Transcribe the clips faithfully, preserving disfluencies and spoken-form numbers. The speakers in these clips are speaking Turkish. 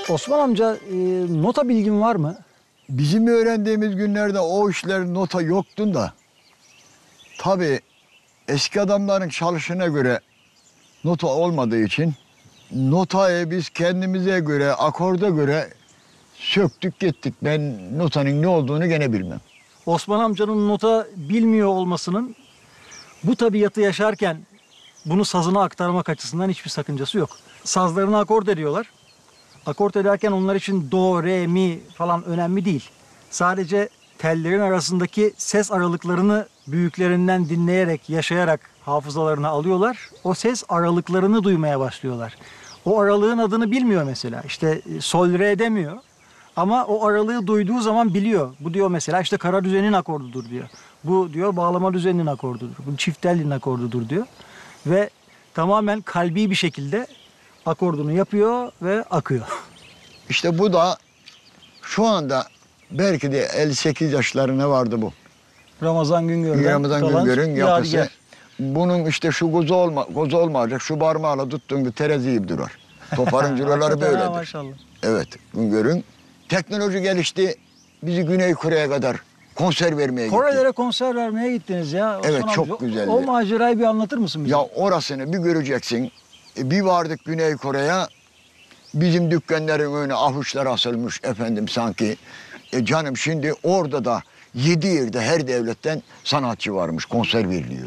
Osman amca, e, nota bilgin var mı? Bizim öğrendiğimiz günlerde o işler nota yoktu da. Tabii eski adamların çalışına göre nota olmadığı için notayı biz kendimize göre, akorda göre söktük gittik. Ben notanın ne olduğunu gene bilmem. Osman amcanın nota bilmiyor olmasının bu tabiatı yaşarken bunu sazına aktarmak açısından hiçbir sakıncası yok. Sazlarını akort ediyorlar. Akort ederken onlar için do, re, mi falan önemli değil. Sadece tellerin arasındaki ses aralıklarını büyüklerinden dinleyerek, yaşayarak hafızalarına alıyorlar. O ses aralıklarını duymaya başlıyorlar. O aralığın adını bilmiyor mesela. İşte sol, re demiyor. Ama o aralığı duyduğu zaman biliyor. Bu diyor mesela işte kara düzenin akordudur diyor. Bu diyor bağlama düzeninin akordudur. Bu çift tellinin akordudur diyor. Ve tamamen kalbi bir şekilde akordunu yapıyor ve akıyor. İşte bu da şu anda belki de elli sekiz yaşlarına vardı bu. Ramazan Güngör'den Ramazan kalan Güngör'ün yapısı. yadigar. Bunun işte şu kozu olma, kozu olmayacak, şu parmağıyla tuttuğunda terazi gibi durar. Toparın ciroları Hakikaten ha, böyledir. maşallah. Evet, Güngör'ün. Teknoloji gelişti, bizi Güney Kore'ye kadar konser vermeye gitti. Korelere konser vermeye gittiniz ya. Osman Evet, çok amca. güzeldi. O macerayı bir anlatır mısın bize? Ya orasını bir göreceksin. E, Bir vardık Güney Kore'ye, bizim dükkanların önüne afişler asılmış efendim sanki. E canım şimdi orada da yedi yerde her devletten sanatçı varmış, konser veriliyor.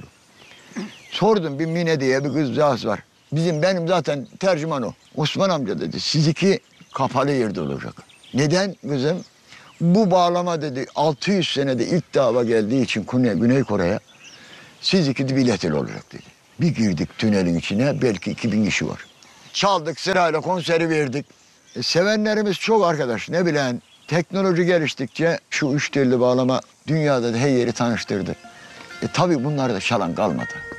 Sordum, bir Mine diye bir kızcağız var. Bizim benim zaten tercüman o. Osman amca dedi, siz iki kapalı yerde olacak. Neden kızım? Bu bağlama dedi altı yüz senede ilk defa geldiği için Güney, Güney Kore'ye siz iki de biletel olacak dedi. Bir girdik tünelin içine, belki iki bin kişi var. Çaldık, sırayla konseri verdik. E, sevenlerimiz çok arkadaş, ne bilen teknoloji geliştikçe şu üç telli bağlama dünyada da her yeri tanıştırdı. E tabii bunlar da çalan kalmadı.